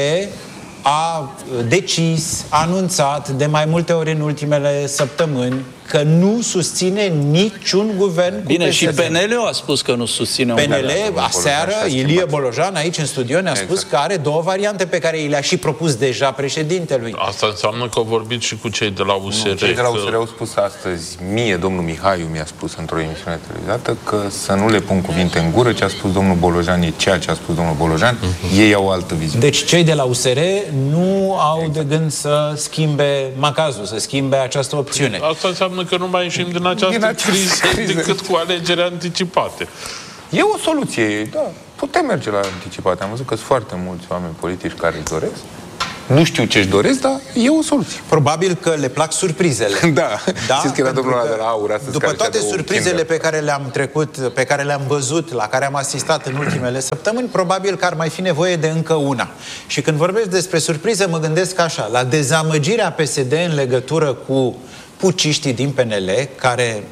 a decis, a anunțat de mai multe ori în ultimele săptămâni că nu susține niciun guvern cu Bine, P S D. și P N L a spus că nu susține P N L, aseară, Ilie Bolojan, aici în studio, ne-a spus că are două variante pe care i le-a și propus deja președintelui. Asta înseamnă că au vorbit și cu cei de la U S R. Nu, cei de la U S R că... au spus astăzi, mie, domnul Mihaiu mi-a spus într-o emisiune televizată că să nu le pun cuvinte în gură, ce a spus domnul Bolojan e ceea ce a spus domnul Bolojan, uh-huh. Ei au altă viziune. Deci cei de la U S R nu au exact. de gând să schimbe macazul, să schimbe această opțiune. Asta înseamnă că nu mai ieșim din această, din această criză, criză decât cu alegeri anticipate. E o soluție, da. Putem merge la anticipate. Am văzut că sunt foarte mulți oameni politici care își doresc. Nu știu ce-și doresc, dar e o soluție. Probabil că le plac surprizele. Da. Da? Știți că era domnul ăla de la Aur astăzi. După toate surprizele pe care le-am trecut, pe care le-am văzut, la care am asistat în ultimele săptămâni, probabil că ar mai fi nevoie de încă una. Și când vorbesc despre surprize, mă gândesc așa, la dezamăgirea P S D în legătură cu puciștii din P N L, care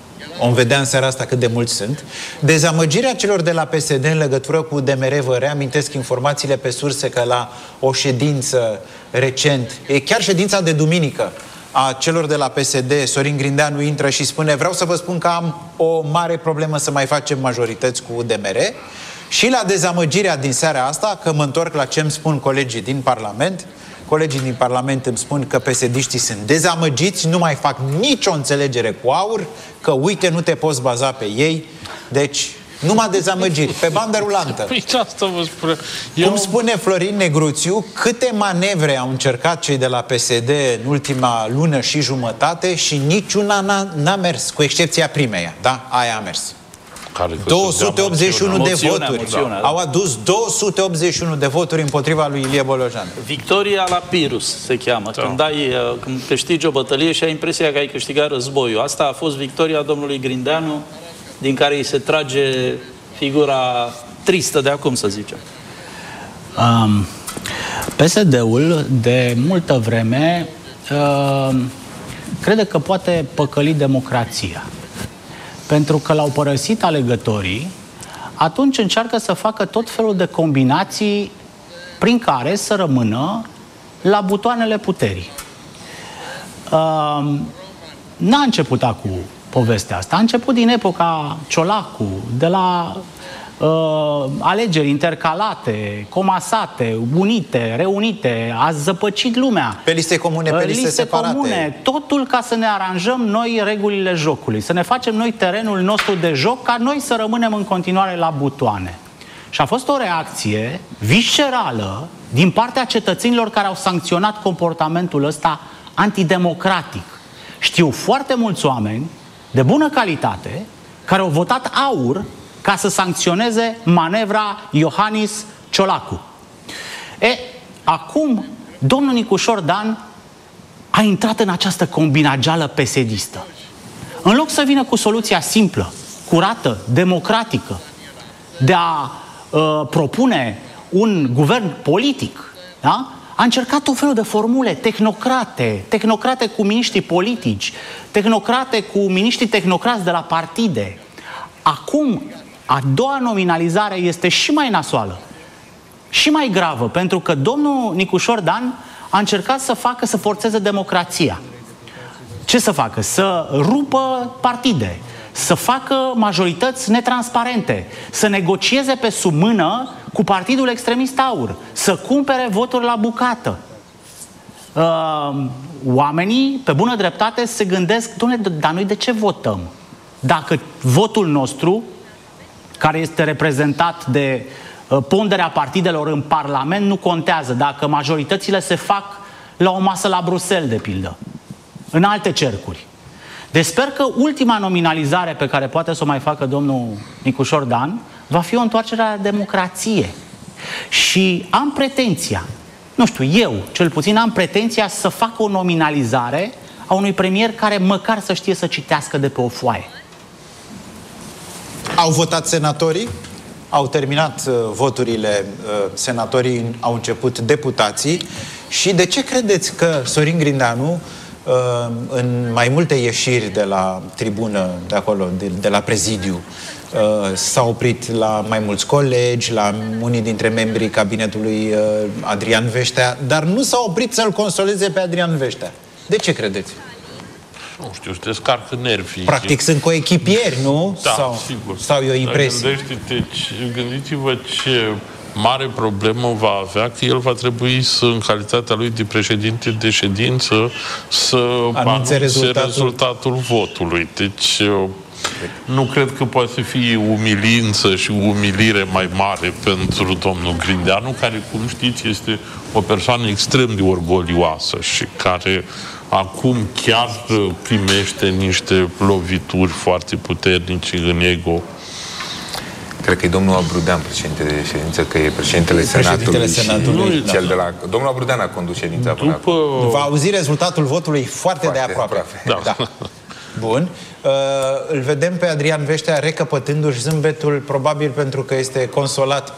om vedea în seara asta cât de mulți sunt, dezamăgirea celor de la P S D în legătură cu U D M R. Vă reamintesc informațiile pe surse că la o ședință recent, e chiar ședința de duminică a celor de la P S D, Sorin Grindeanu intră și spune: vreau să vă spun că am o mare problemă să mai facem majorități cu U D M R. Și la dezamăgirea din seara asta, că mă întorc la ce îmi spun colegii din Parlament, colegii din Parlament îmi spun că P S D-știi sunt dezamăgiți, nu mai fac nicio înțelegere cu Aur, că uite, nu te poți baza pe ei, deci numai dezamăgiri, pe bandă rulantă. Păi asta vă spune. Cum spune Florin Negruțiu, câte manevre au încercat cei de la P S D în ultima lună și jumătate și niciuna n-a, n-a mers, cu excepția primeia, da? Aia a mers. două sute optzeci și unu de moțiunea, voturi. moțiunea, da. Au adus două sute optzeci și unu de voturi împotriva lui Ilie Bolojan. Victoria la Pirus se cheamă. Da. Când, ai, când câștigi o bătălie și ai impresia că ai câștigat războiul. Asta a fost victoria domnului Grindeanu, din care îi se trage figura tristă de acum, să zicem. Um, P S D-ul de multă vreme uh, crede că poate păcăli democrația. Pentru că l-au părăsit alegătorii, atunci încearcă să facă tot felul de combinații prin care să rămână la butoanele puterii. Uh, n-a început acum povestea asta. A început din epoca Ciolacu, de la uh, alegeri intercalate, comasate, unite, reunite, a zăpăcit lumea. Pe liste comune, pe liste, liste separate. Comune, totul ca să ne aranjăm noi regulile jocului, să ne facem noi terenul nostru de joc, ca noi să rămânem în continuare la butoane. Și a fost o reacție viscerală din partea cetățenilor care au sancționat comportamentul ăsta antidemocratic. Știu foarte mulți oameni de bună calitate care au votat Aur ca să sancționeze manevra Iohannis Ciolacu. E, acum, domnul Nicușor Dan a intrat în această combinageală pesedistă. În loc să vină cu soluția simplă, curată, democratică, de a uh, propune un guvern politic, da? A încercat tot felul de formule tehnocrate, tehnocrate cu miniștri politici, tehnocrate cu miniștri tehnocrați de la partide. Acum, a doua nominalizare este și mai nasoală, și mai gravă, pentru că domnul Nicușor Dan a încercat să facă, să forțeze democrația. Ce să facă? Să rupă partide, să facă majorități netransparente, să negocieze pe sub mână cu partidul extremist Aur, să cumpere voturi la bucată. Uh, oamenii, pe bună dreptate, se gândesc: dom'le, dar noi de ce votăm? Dacă votul nostru, care este reprezentat de ponderea partidelor în Parlament nu contează, dacă majoritățile se fac la o masă la Bruxelles, de pildă, în alte cercuri. Deci sper că ultima nominalizare pe care poate să o mai facă domnul Nicușor Dan va fi o întoarcere la democrație. Și am pretenția, nu știu, eu cel puțin am pretenția să fac o nominalizare a unui premier care măcar să știe să citească de pe o foaie. Au votat senatorii, au terminat uh, voturile, uh, senatorii au început deputații. Și de ce credeți că Sorin Grindeanu, uh, în mai multe ieșiri de la tribună, de acolo, de, de la prezidiu, uh, s-a oprit la mai mulți colegi, la unii dintre membrii cabinetului uh, Adrian Veștea, dar nu s-a oprit să-l consoleze pe Adrian Veștea? De ce credeți? Nu știu, se descarcă nervii. Practic sunt coechipieri, nu? Da, sau, sigur. Sau e o impresie? Gândește-te, gândiți-vă ce mare problemă va avea, că el va trebui să, în calitatea lui de președinte de ședință, să anunțe rezultatul. rezultatul votului. Deci nu cred că poate să fie umilință și umilire mai mare pentru domnul Grindeanu, care, cum știți, este o persoană extrem de orgolioasă și care acum chiar primește niște lovituri foarte puternice în ego. Cred că e domnul Abrudean, președinte de ședință, că e președintele Senatului, Senatului și cel de la... Domnul Abrudean a condus ședința până După... acum. Va auzi rezultatul votului foarte, foarte de aproape. aproape. Da. Da. Bun. Uh, îl vedem pe Adrian Veștea recăpătându-și zâmbetul, probabil pentru că este consolat